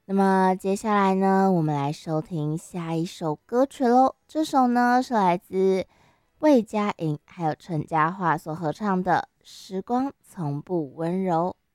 那么接下来呢，我们来收听下一首歌曲喽。这首呢是来自魏佳莹还有陈嘉桦所合唱的《时光从不温柔》。